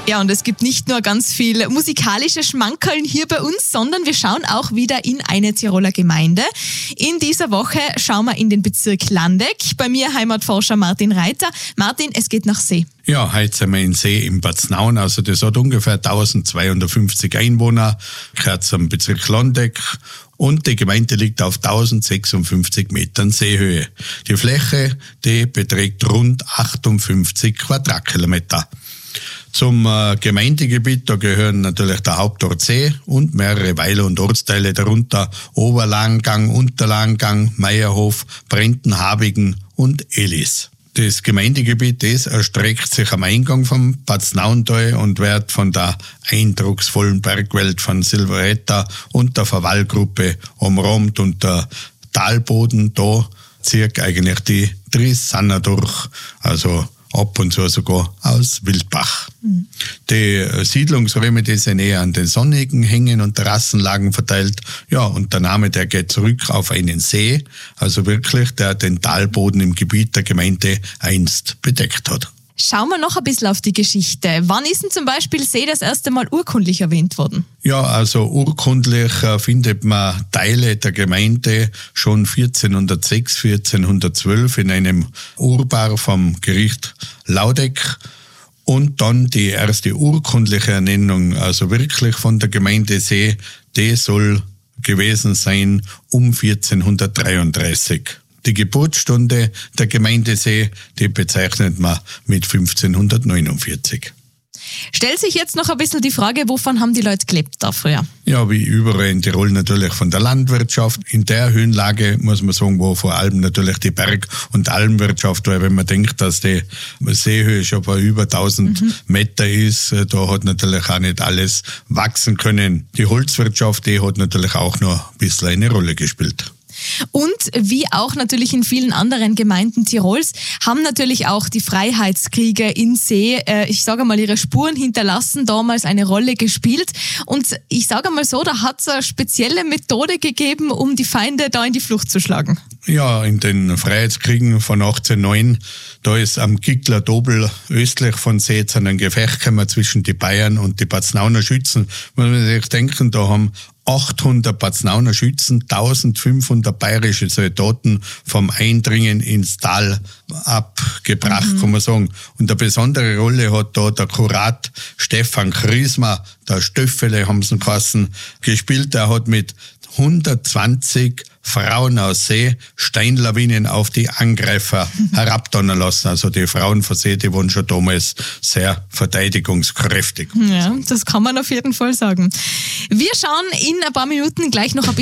Ja, und es gibt nicht nur ganz viel musikalische Schmankerln hier bei uns, sondern wir schauen auch wieder in eine Tiroler Gemeinde. In dieser Woche schauen wir in den Bezirk Landeck. Bei mir Heimatforscher Martin Reiter. Martin, es geht nach See. Ja, heute sind wir in See im Paznaun, also das hat ungefähr 1250 Einwohner, gehört zum Bezirk Landeck und die Gemeinde liegt auf 1056 Metern Seehöhe. Die Fläche, die beträgt rund 58 Quadratkilometer. Zum Gemeindegebiet, da gehören natürlich der Hauptort See und mehrere Weiler und Ortsteile, darunter Oberlangengang, Unterlangengang, Meierhof, Brenten, Habigen und Elis. Das Gemeindegebiet, das erstreckt sich am Eingang vom Paznauntal und wird von der eindrucksvollen Bergwelt von Silveretta und der Verwallgruppe umrahmt, und der Talboden da zieht eigentlich die Trisanna durch, also ab und zu sogar aus Wildbach. Die Siedlungsräume, die sind eher an den sonnigen Hängen und Terrassenlagen verteilt. Ja, und der Name, der geht zurück auf einen See, also wirklich, der den Talboden im Gebiet der Gemeinde einst bedeckt hat. Schauen wir noch ein bisschen auf die Geschichte. Wann ist denn zum Beispiel See das erste Mal urkundlich erwähnt worden? Ja, also urkundlich findet man Teile der Gemeinde schon 1406, 1412 in einem Urbar vom Gericht Laudeck. Und dann die erste urkundliche Ernennung, also wirklich von der Gemeinde See, die soll gewesen sein um 1433. Die Geburtsstunde der Gemeinde See, die bezeichnet man mit 1549. Stellt sich jetzt noch ein bisschen die Frage, wovon haben die Leute gelebt da früher? Ja, wie überall in Tirol natürlich von der Landwirtschaft. In der Höhenlage muss man sagen, wo vor allem natürlich die Berg- und Almwirtschaft, weil wenn man denkt, dass die Seehöhe schon bei über 1000 Meter ist, da hat natürlich auch nicht alles wachsen können. Die Holzwirtschaft, die hat natürlich auch noch ein bisschen eine Rolle gespielt. Und wie auch natürlich in vielen anderen Gemeinden Tirols haben natürlich auch die Freiheitskriege in See, ich sage mal, ihre Spuren hinterlassen, damals eine Rolle gespielt. Und ich sage mal so, da hat es eine spezielle Methode gegeben, um die Feinde da in die Flucht zu schlagen. Ja, in den Freiheitskriegen von 1809, da ist am Gickler Dobel östlich von See zu einem Gefecht gekommen zwischen die Bayern und die Paznauner Schützen. Muss man sich denken, da haben 800 Paznauner Schützen, 1500 bayerische Soldaten vom Eindringen ins Tal abgebracht, kann man sagen. Und eine besondere Rolle hat da der Kurat Stefan Kriesmer, der Stöffele haben sie ihn geheißen, gespielt. Er hat mit 120 Frauen aus See Steinlawinen auf die Angreifer herabdonnern lassen. Also die Frauen von See, die waren schon damals sehr verteidigungskräftig. Ja, das kann man auf jeden Fall sagen. Wir schauen in ein paar Minuten gleich noch ein bisschen